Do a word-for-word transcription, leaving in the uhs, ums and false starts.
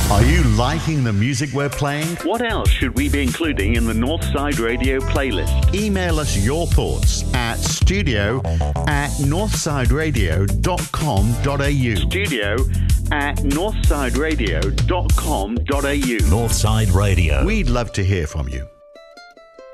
Are you liking the music we're playing? What else should we be including in the Northside Radio playlist? Email us your thoughts at studio at northsideradio dot com dot a u. Studio at northsideradio dot com dot a u. Northside Radio. We'd love to hear from you.